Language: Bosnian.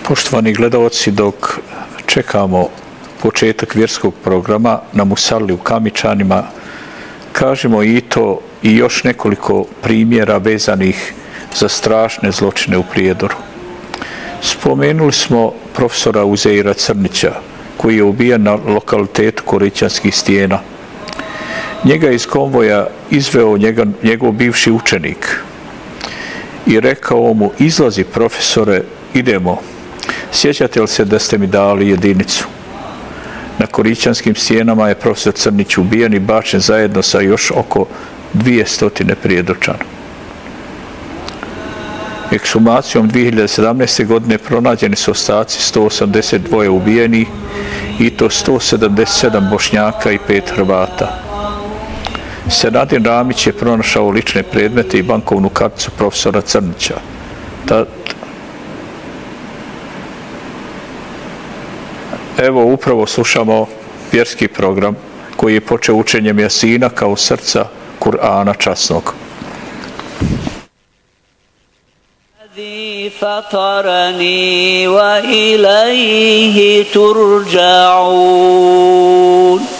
Poštovani gledalci, dok čekamo početak vjerskog programa na Musalli u Kamičanima, kažemo i to i još nekoliko primjera vezanih za strašne zločine u Prijedoru. Spomenuli smo profesora Uzeira Crnića, koji je ubijen na lokalitetu Korićanskih stijena. Njega iz konvoja izveo njegov bivši učenik i rekao mu: izlazi profesore, idemo. Sjećate li se da ste mi dali jedinicu? Na Korićanskim stijenama je profesor Crnić ubijen i bačen zajedno sa još oko 200 Prijedorčana. Ekshumacijom 2017. godine pronađeni su ostaci 182 ubijenih i to 177 Bošnjaka i 5 Hrvata. Senadin Ramić je pronašao lične predmete i bankovnu karticu profesora Crnića. Evo, upravo slušamo vjerski program koji je počeo učenjem Jasina kao srca Kur'ana časnog. فطرني وإليه ترجعون